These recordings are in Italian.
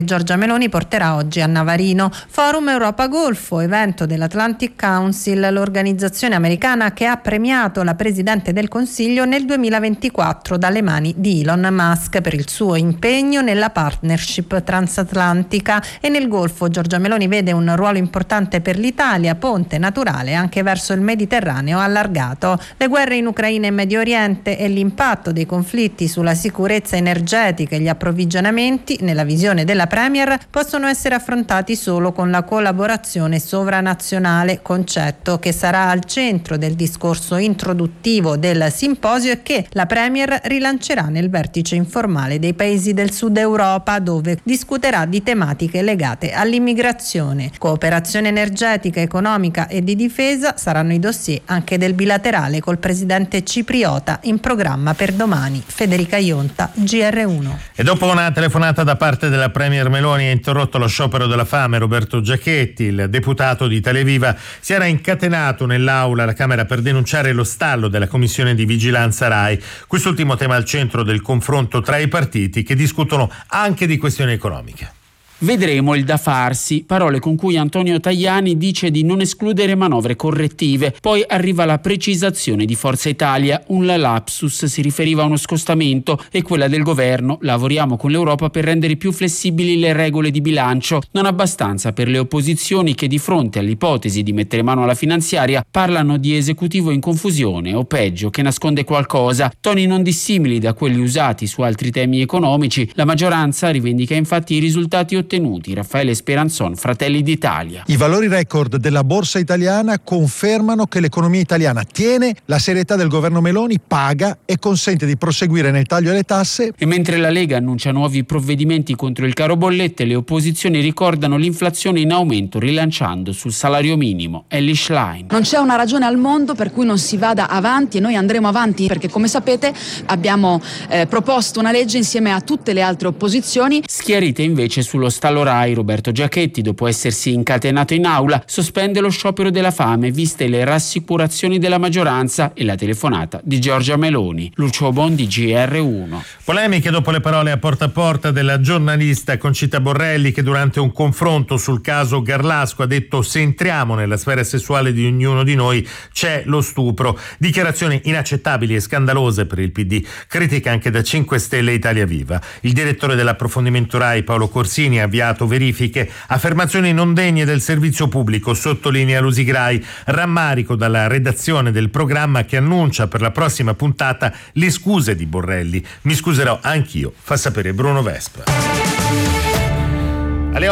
Giorgia Meloni porterà oggi a Navarino. Forum Europa Golfo, evento dell'Atlantic Council, l'organizzazione americana che ha premiato la Presidente del Consiglio nel 2024 dalle mani di Elon Musk per il suo impegno nella partnership transatlantica. E nel Golfo Giorgia Meloni vede un ruolo importante per l'Italia, ponte naturale anche verso il Mediterraneo allargato. Le guerre in Ucraina e Medio Oriente e l'impatto dei conflitti sulla sicurezza energetica e gli approvvigionamenti, nella visione della Premier, possono essere affrontati solo con la collaborazione sovranazionale, concetto che sarà al centro del discorso introduttivo del simposio e che la Premier rilancerà nel vertice informale dei paesi del Sud Europa, dove discuterà di tematiche legate all'immigrazione. Cooperazione energetica, economica e di difesa saranno i dossier anche del bilaterale col presidente cipriota in programma per domani. Federica Ionta, GR1. E dopo una telefonata da parte della Premier Meloni ha interrotto lo sciopero della fame Roberto Giachetti. Il deputato di Italia Viva si era incatenato nell'aula alla Camera per denunciare lo stallo della Commissione di Vigilanza Rai. Quest'ultimo tema al centro del confronto tra i partiti, che discutono anche di questioni economiche. Vedremo il da farsi, parole con cui Antonio Tajani dice di non escludere manovre correttive. Poi arriva la precisazione di Forza Italia, un lapsus si riferiva a uno scostamento, e quella del governo: lavoriamo con l'Europa per rendere più flessibili le regole di bilancio. Non abbastanza per le opposizioni, che di fronte all'ipotesi di mettere mano alla finanziaria parlano di esecutivo in confusione, o peggio, che nasconde qualcosa. Toni non dissimili da quelli usati su altri temi economici. La maggioranza rivendica infatti i risultati ottenuti. Raffaele Speranzon, Fratelli d'Italia. I valori record della borsa italiana confermano che l'economia italiana tiene, la serietà del governo Meloni paga e consente di proseguire nel taglio alle tasse. E mentre la Lega annuncia nuovi provvedimenti contro il caro bollette, le opposizioni ricordano l'inflazione in aumento rilanciando sul salario minimo. Ellie Schlein. Non c'è una ragione al mondo per cui non si vada avanti, e noi andremo avanti perché, come sapete, abbiamo proposto una legge insieme a tutte le altre opposizioni. Schiarite invece sullo stallo Rai, Roberto Giachetti, dopo essersi incatenato in aula, sospende lo sciopero della fame, viste le rassicurazioni della maggioranza e la telefonata di Giorgia Meloni. Lucio Bondi, GR1. Polemiche dopo le parole a porta della giornalista Concita Borrelli, che durante un confronto sul caso Garlasco ha detto: se entriamo nella sfera sessuale di ognuno di noi c'è lo stupro. Dichiarazioni inaccettabili e scandalose per il PD, critica anche da 5 Stelle e Italia Viva. Il direttore dell'approfondimento Rai, Paolo Corsini, ha avviato verifiche. Affermazioni non degne del servizio pubblico, sottolinea Lusigrai. Rammarico dalla redazione del programma, che annuncia per la prossima puntata le scuse di Borrelli. Mi scuserò anch'io, fa sapere Bruno Vespa. Alle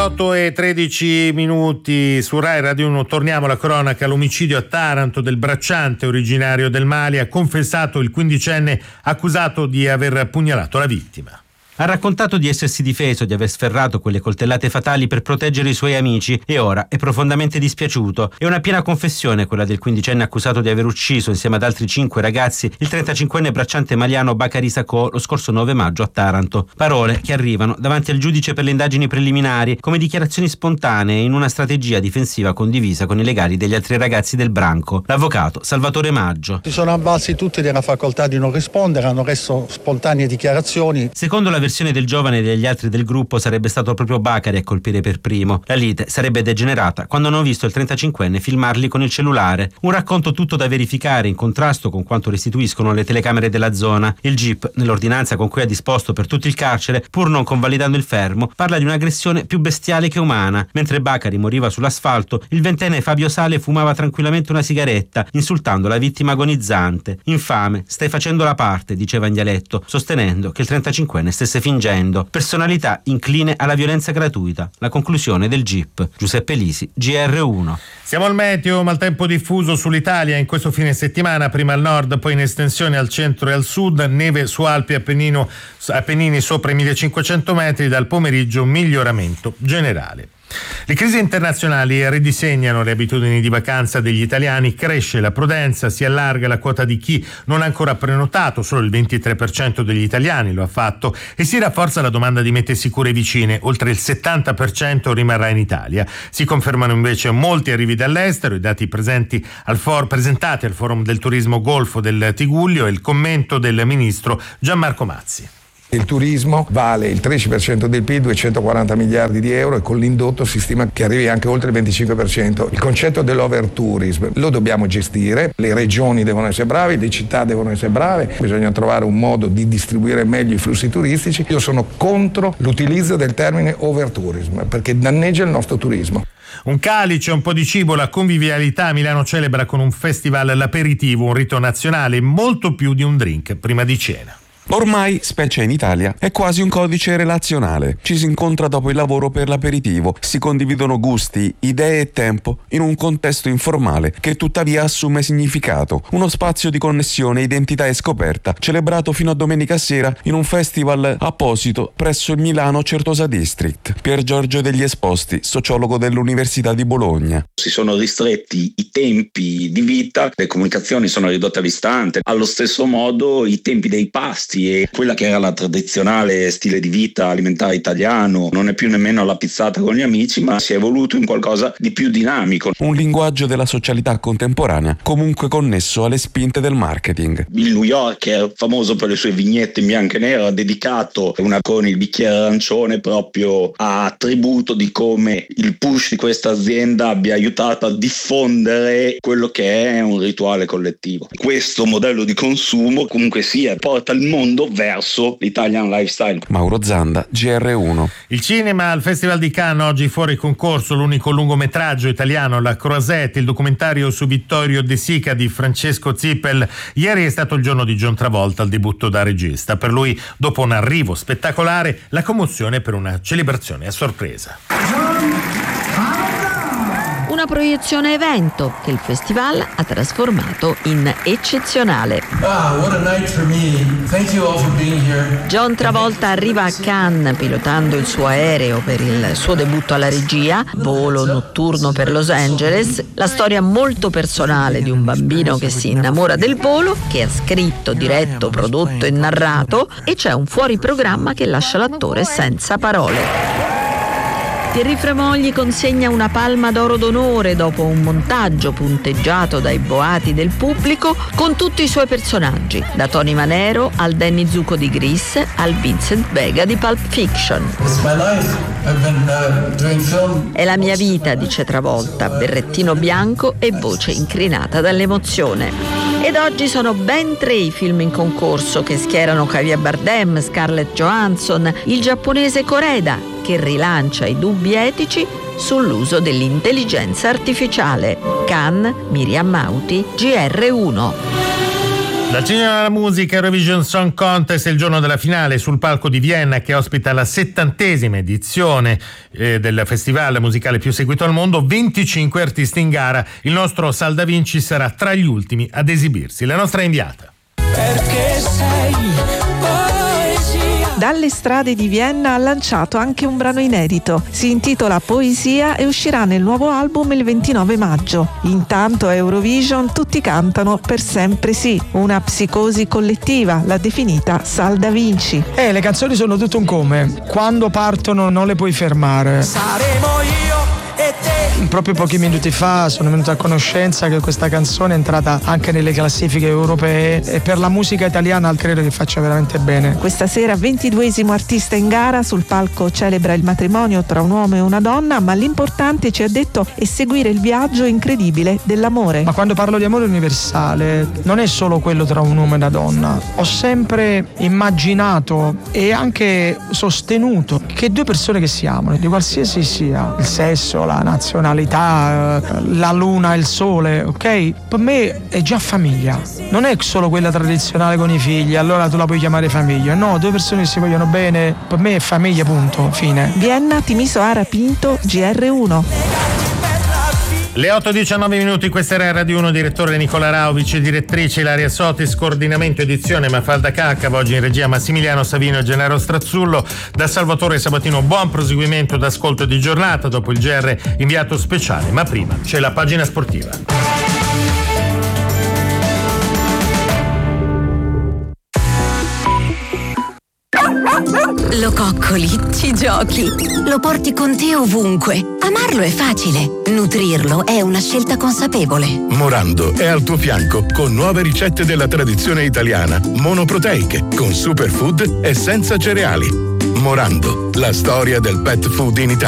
8:13 su Rai Radio 1 torniamo alla cronaca. L'omicidio a Taranto del bracciante originario del Mali. Ha confessato il 15enne accusato di aver pugnalato la vittima. Ha raccontato di essersi difeso, di aver sferrato quelle coltellate fatali per proteggere i suoi amici, e ora è profondamente dispiaciuto. È una piena confessione quella del 15enne accusato di aver ucciso, insieme ad altri 5 ragazzi, il 35enne bracciante maliano Bakary Sacco lo scorso 9 maggio a Taranto. Parole che arrivano davanti al giudice per le indagini preliminari come dichiarazioni spontanee in una strategia difensiva condivisa con i legali degli altri ragazzi del branco. L'avvocato Salvatore Maggio. Si sono avvalsi tutti della facoltà di non rispondere, hanno reso spontanee dichiarazioni. Secondo la versione del giovane e degli altri del gruppo, sarebbe stato proprio Bakary a colpire per primo. La lite sarebbe degenerata quando hanno visto il 35enne filmarli con il cellulare. Un racconto tutto da verificare, in contrasto con quanto restituiscono le telecamere della zona. Il GIP, nell'ordinanza con cui ha disposto per tutto il carcere, pur non convalidando il fermo, parla di un'aggressione più bestiale che umana. Mentre Bakary moriva sull'asfalto, il 20enne Fabio Sale fumava tranquillamente una sigaretta, insultando la vittima agonizzante. Infame, stai facendo la parte, diceva in dialetto, sostenendo che il 35enne stesse fingendo. Personalità incline alla violenza gratuita. La conclusione del GIP. Giuseppe Lisi, GR1. Siamo al meteo, maltempo diffuso sull'Italia in questo fine settimana, prima al nord, poi in estensione al centro e al sud, neve su Alpi e Appennini sopra i 1500 metri, dal pomeriggio miglioramento generale. Le crisi internazionali ridisegnano le abitudini di vacanza degli italiani, cresce la prudenza, si allarga la quota di chi non ha ancora prenotato, solo il 23% degli italiani lo ha fatto, e si rafforza la domanda di mete sicure vicine, oltre il 70% rimarrà in Italia. Si confermano invece molti arrivi dall'estero, i dati presentati al Forum del Turismo Golfo del Tigullio e il commento del ministro Gianmarco Mazzi. Il turismo vale il 13% del PIL, 240 miliardi di euro, e con l'indotto si stima che arrivi anche oltre il 25%. Il concetto dell'overtourism lo dobbiamo gestire, le regioni devono essere brave, le città devono essere brave, bisogna trovare un modo di distribuire meglio i flussi turistici. Io sono contro l'utilizzo del termine overtourism perché danneggia il nostro turismo. Un calice, un po' di cibo, la convivialità. Milano celebra con un festival l'aperitivo, un rito nazionale, molto più di un drink prima di cena. Ormai, specie in Italia, è quasi un codice relazionale. Ci si incontra dopo il lavoro per l'aperitivo, si condividono gusti, idee e tempo in un contesto informale che tuttavia assume significato. Uno spazio di connessione, identità e scoperta, celebrato fino a domenica sera in un festival apposito presso il Milano Certosa District. Pier Giorgio Degli Esposti, sociologo dell'Università di Bologna. Si sono ristretti i tempi di vita, le comunicazioni sono ridotte all'istante, allo stesso modo i tempi dei pasti e quella che era la tradizionale stile di vita alimentare italiano non è più nemmeno la pizzata con gli amici, ma si è evoluto in qualcosa di più dinamico. Un linguaggio della socialità contemporanea, comunque connesso alle spinte del marketing. Il New Yorker, famoso per le sue vignette in bianco e nero, ha dedicato una con il bicchiere arancione proprio a tributo di come il push di questa azienda abbia aiutato a diffondere quello che è un rituale collettivo. Questo modello di consumo comunque sia porta il mondo verso l'Italian lifestyle. Mauro Zanda, GR1. Il cinema al Festival di Cannes, oggi fuori concorso l'unico lungometraggio italiano, La Croisette, il documentario su Vittorio De Sica di Francesco Zippel. Ieri è stato il giorno di John Travolta al debutto da regista. Per lui, dopo un arrivo spettacolare, la commozione per una celebrazione a sorpresa. Una proiezione evento che il festival ha trasformato in eccezionale. John Travolta arriva a Cannes pilotando il suo aereo per il suo debutto alla regia, volo notturno per Los Angeles, la storia molto personale di un bambino che si innamora del volo, che ha scritto, diretto, prodotto e narrato, e c'è un fuoriprogramma che lascia l'attore senza parole. Thierry Frémaux gli consegna una palma d'oro d'onore dopo un montaggio punteggiato dai boati del pubblico con tutti i suoi personaggi, da Tony Manero al Danny Zuko di Grease al Vincent Vega di Pulp Fiction. È la mia vita, dice Travolta, berrettino bianco e voce incrinata dall'emozione. Ed oggi sono ben 3 i film in concorso che schierano Javier Bardem, Scarlett Johansson, il giapponese Koreda, che rilancia i dubbi etici sull'uso dell'intelligenza artificiale. Cannes, Miriam Mauti, GR1. Dal cinema alla musica, Eurovision Song Contest è il giorno della finale sul palco di Vienna, che ospita la 70ª edizione del festival musicale più seguito al mondo. 25 artisti in gara. Il nostro Sal Da Vinci sarà tra gli ultimi ad esibirsi. La nostra inviata. Perché sei Dalle strade di Vienna ha lanciato anche un brano inedito. Si intitola Poesia e uscirà nel nuovo album il 29 maggio. Intanto a Eurovision tutti cantano Per sempre sì, una psicosi collettiva, l'ha definita Sal Da Vinci. Le canzoni sono tutto un come. Quando partono non le puoi fermare. Saremo io e te. Proprio pochi minuti fa sono venuto a conoscenza che questa canzone è entrata anche nelle classifiche europee e per la musica italiana credo che faccia veramente bene. Questa sera 22esimo artista in gara, sul palco celebra il matrimonio tra un uomo e una donna, ma l'importante, ci ha detto, è seguire il viaggio incredibile dell'amore. Ma quando parlo di amore universale non è solo quello tra un uomo e una donna. Ho sempre immaginato e anche sostenuto che due persone che si amano, di qualsiasi sia il sesso, la nazionalità, la luna, il sole, ok? Per me è già famiglia. Non è solo quella tradizionale con i figli, allora tu la puoi chiamare famiglia. No, due persone che si vogliono bene, per me è famiglia, punto, fine. Vienna, Timisoara Pinto, GR1. Le 8:19, questa era Radio 1, direttore Nicola Rao, vice direttrice Ilaria Sotis, coordinamento edizione Mafalda Caccava, oggi in regia Massimiliano Savino e Gennaro Strazzullo. Da Salvatore Sabatino buon proseguimento d'ascolto di giornata dopo il GR inviato speciale, ma prima c'è la pagina sportiva. Lo coccoli, ci giochi, lo porti con te ovunque. Amarlo è facile, nutrirlo è una scelta consapevole. Morando è al tuo fianco con nuove ricette della tradizione italiana, monoproteiche, con superfood e senza cereali. Morando, la storia del pet food in Italia.